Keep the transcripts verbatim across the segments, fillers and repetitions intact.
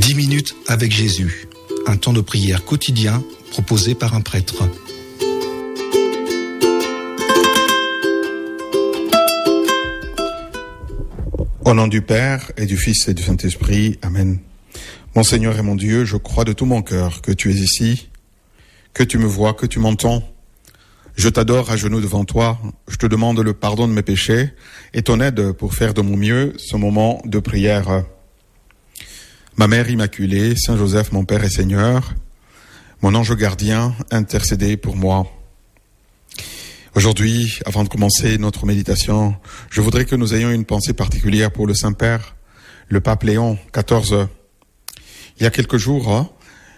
dix minutes avec Jésus, un temps de prière quotidien proposé par un prêtre. Au nom du Père et du Fils et du Saint-Esprit, Amen. Mon Seigneur et mon Dieu, je crois de tout mon cœur que tu es ici, que tu me vois, que tu m'entends. Je t'adore à genoux devant toi, je te demande le pardon de mes péchés et ton aide pour faire de mon mieux ce moment de prière. Ma Mère Immaculée, Saint Joseph, mon Père et Seigneur, mon ange gardien, intercédez pour moi. Aujourd'hui, avant de commencer notre méditation, je voudrais que nous ayons une pensée particulière pour le Saint-Père, le pape Léon quatorze. Il y a quelques jours, hein,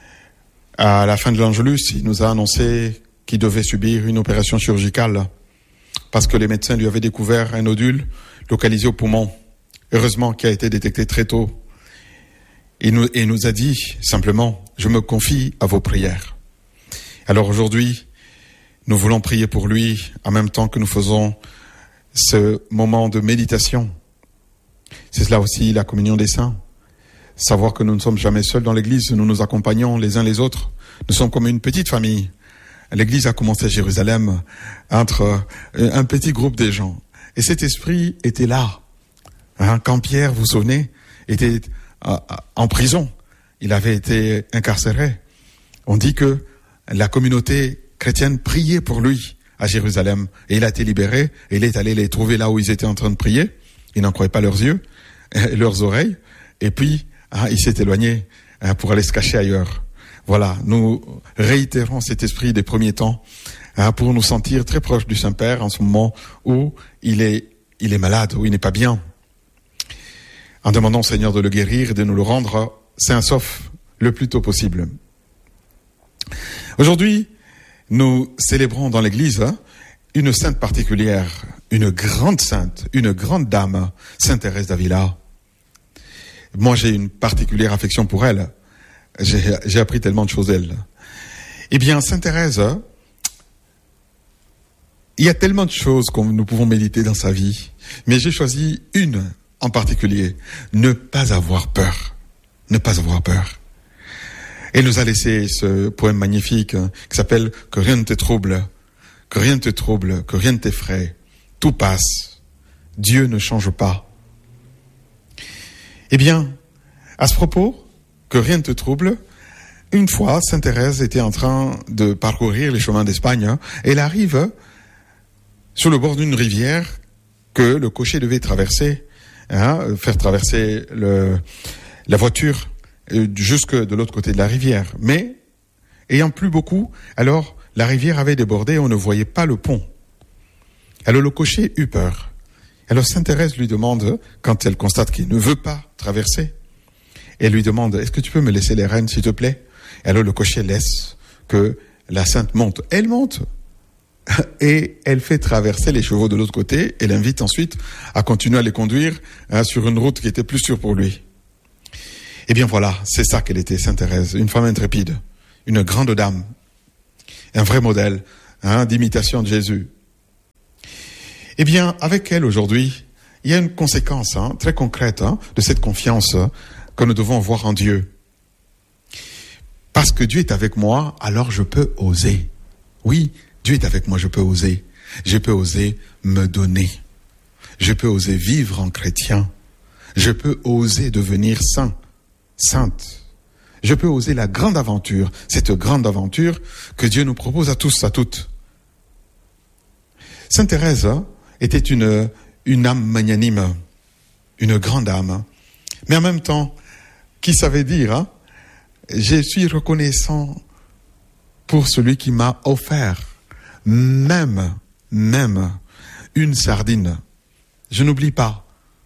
à la fin de l'Angélus, il nous a annoncé qu'il devait subir une opération chirurgicale parce que les médecins lui avaient découvert un nodule localisé au poumon. Heureusement qu'il a été détecté très tôt. Il nous, il nous a dit simplement, je me confie à vos prières. Alors aujourd'hui, nous voulons prier pour lui en même temps que nous faisons ce moment de méditation. C'est cela aussi la communion des saints. Savoir que nous ne sommes jamais seuls dans l'église, nous nous accompagnons les uns les autres. Nous sommes comme une petite famille. L'église a commencé à Jérusalem entre un petit groupe de gens. Et cet esprit était là. Hein, quand Pierre, vous vous souvenez, était en prison, il avait été incarcéré. On dit que la communauté chrétienne priait pour lui à Jérusalem. Et il a été libéré, et il est allé les trouver là où ils étaient en train de prier. Ils n'en croyaient pas leurs yeux, leurs oreilles. Et puis, hein, il s'est éloigné hein, pour aller se cacher ailleurs. Voilà, nous réitérons cet esprit des premiers temps hein, pour nous sentir très proches du Saint-Père en ce moment où il est, il est malade, où il n'est pas bien. En demandant au Seigneur de le guérir et de nous le rendre sain sauf le plus tôt possible. Aujourd'hui, nous célébrons dans l'église une sainte particulière, une grande sainte, une grande dame, Sainte Thérèse d'Avila. Moi, j'ai une particulière affection pour elle. J'ai, j'ai appris tellement de choses d'elle. Eh bien, Sainte Thérèse, il y a tellement de choses que nous pouvons méditer dans sa vie, mais j'ai choisi une en particulier, ne pas avoir peur. Ne pas avoir peur. Elle nous a laissé ce poème magnifique hein, qui s'appelle « Que rien ne te trouble, que rien ne te trouble, que rien ne t'effraie, tout passe, Dieu ne change pas. » Eh bien, à ce propos, que rien ne te trouble, une fois, Sainte Thérèse était en train de parcourir les chemins d'Espagne hein, et elle arrive sur le bord d'une rivière que le cocher devait traverser. Hein, faire traverser le, la voiture jusque de l'autre côté de la rivière. Mais, ayant plu beaucoup, alors la rivière avait débordé et on ne voyait pas le pont. Alors le cocher eut peur. Alors Sainte Thérèse lui demande, quand elle constate qu'il ne veut pas traverser, elle lui demande, est-ce que tu peux me laisser les rênes s'il te plaît? Et alors le cocher laisse que la sainte monte. Elle monte et elle fait traverser les chevaux de l'autre côté et l'invite ensuite à continuer à les conduire hein, sur une route qui était plus sûre pour lui. Eh bien voilà, c'est ça qu'elle était, Sainte Thérèse, une femme intrépide, une grande dame, un vrai modèle hein, d'imitation de Jésus. Eh bien, avec elle aujourd'hui, il y a une conséquence hein, très concrète hein, de cette confiance hein, que nous devons avoir en Dieu. Parce que Dieu est avec moi, alors je peux oser. Oui, Dieu est avec moi, je peux oser. Je peux oser me donner. Je peux oser vivre en chrétien. Je peux oser devenir saint, sainte. Je peux oser la grande aventure, cette grande aventure que Dieu nous propose à tous, à toutes. Sainte Thérèse était une, une âme magnanime, une grande âme. Mais en même temps, qui savait dire, hein, je suis reconnaissant pour celui qui m'a offert même, même une sardine. Je n'oublie pas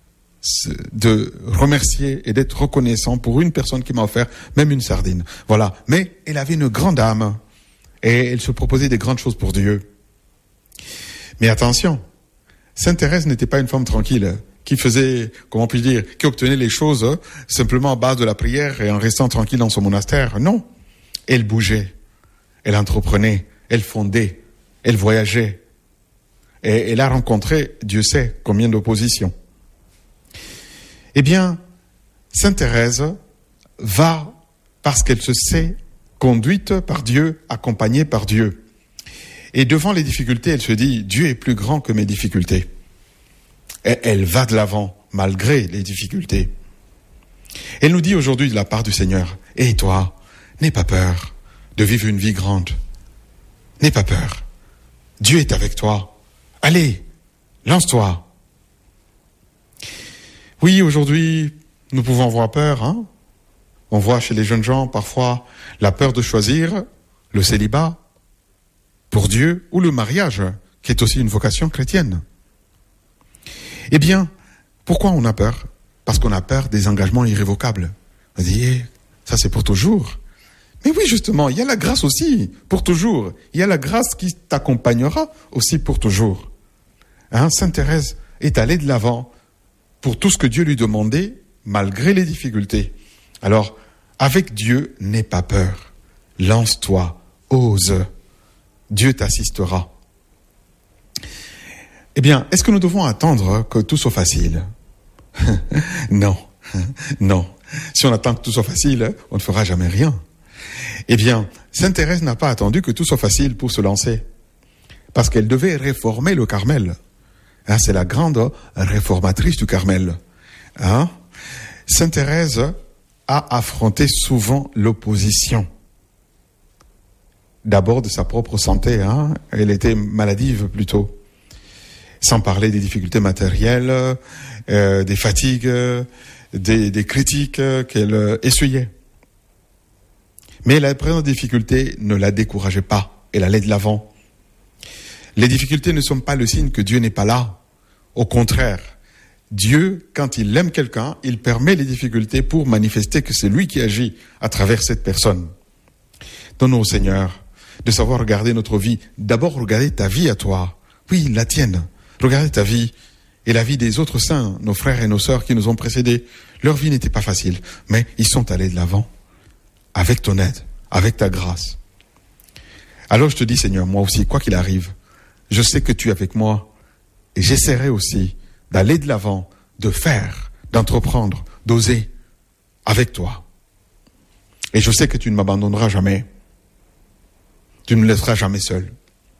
de remercier et d'être reconnaissant pour une personne qui m'a offert même une sardine. Voilà. Mais elle avait une grande âme et elle se proposait des grandes choses pour Dieu. Mais attention, Sainte Thérèse n'était pas une femme tranquille qui faisait, comment puis-je dire, qui obtenait les choses simplement à base de la prière et en restant tranquille dans son monastère. Non. Elle bougeait, elle entreprenait, elle fondait, elle voyageait. Et elle a rencontré, Dieu sait, combien d'oppositions. Eh bien, Sainte Thérèse va parce qu'elle se sait conduite par Dieu, accompagnée par Dieu. Et devant les difficultés, elle se dit, Dieu est plus grand que mes difficultés. Et elle va de l'avant, malgré les difficultés. Elle nous dit aujourd'hui de la part du Seigneur, « Et toi, n'aie pas peur de vivre une vie grande. N'aie pas peur. Dieu est avec toi. Allez, lance-toi. » Oui, aujourd'hui, nous pouvons avoir peur. Hein? On voit chez les jeunes gens parfois la peur de choisir le célibat pour Dieu ou le mariage, qui est aussi une vocation chrétienne. Eh bien, pourquoi on a peur ? Parce qu'on a peur des engagements irrévocables. On dit, eh, ça c'est pour toujours. Mais oui, justement, il y a la grâce aussi pour toujours. Il y a la grâce qui t'accompagnera aussi pour toujours. Hein, Sainte Thérèse est allée de l'avant pour tout ce que Dieu lui demandait, malgré les difficultés. Alors, avec Dieu, n'aie pas peur. Lance-toi, ose. Dieu t'assistera. Eh bien, est-ce que nous devons attendre que tout soit facile ? Non, non. Si on attend que tout soit facile, on ne fera jamais rien. Eh bien, Sainte Thérèse n'a pas attendu que tout soit facile pour se lancer. Parce qu'elle devait réformer le Carmel. Hein, c'est la grande réformatrice du Carmel. Hein? Sainte Thérèse a affronté souvent l'opposition. D'abord de sa propre santé. Hein? Elle était maladive plutôt. Sans parler des difficultés matérielles, euh, des fatigues, des, des critiques qu'elle essuyait. Mais la présente difficulté ne la décourageait pas. Elle allait de l'avant. Les difficultés ne sont pas le signe que Dieu n'est pas là. Au contraire, Dieu, quand il aime quelqu'un, il permet les difficultés pour manifester que c'est lui qui agit à travers cette personne. Donne-nous au Seigneur de savoir regarder notre vie. D'abord, regarder ta vie à toi. Oui, la tienne. Regardez ta vie et la vie des autres saints, nos frères et nos sœurs qui nous ont précédés. Leur vie n'était pas facile, mais ils sont allés de l'avant, avec ton aide, avec ta grâce. Alors je te dis, Seigneur, moi aussi, quoi qu'il arrive, je sais que tu es avec moi et j'essaierai aussi d'aller de l'avant, de faire, d'entreprendre, d'oser avec toi. Et je sais que tu ne m'abandonneras jamais. Tu ne me laisseras jamais seul.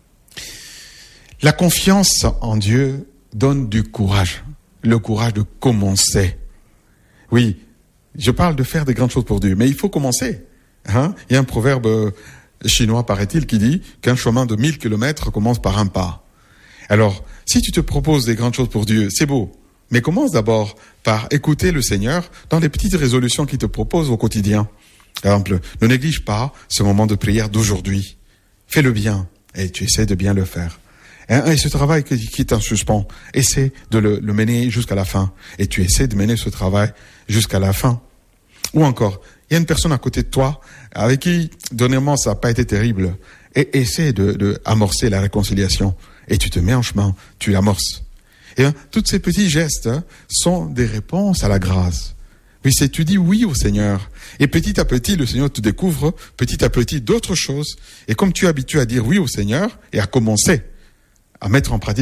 La confiance en Dieu donne du courage, le courage de commencer. Oui, je parle de faire des grandes choses pour Dieu, mais il faut commencer. Hein? Il y a un proverbe chinois, paraît-il, qui dit qu'un chemin de mille kilomètres commence par un pas. Alors, si tu te proposes des grandes choses pour Dieu, c'est beau, mais commence d'abord par écouter le Seigneur dans les petites résolutions qu'il te propose au quotidien. Par exemple, ne néglige pas ce moment de prière d'aujourd'hui. Fais le bien et tu essaies de bien le faire. Et ce travail qui est en suspens, essaie de le, le mener jusqu'à la fin. Et tu essaies de mener ce travail jusqu'à la fin. Ou encore, il y a une personne à côté de toi avec qui, dernièrement, ça n'a pas été terrible. Et essaie de, de amorcer la réconciliation. Et tu te mets en chemin, tu amorces. Et bien, tous ces petits gestes hein, sont des réponses à la grâce. Oui, c'est tu dis oui au Seigneur. Et petit à petit, le Seigneur te découvre petit à petit d'autres choses. Et comme tu es habitué à dire oui au Seigneur et à commencer à mettre en pratique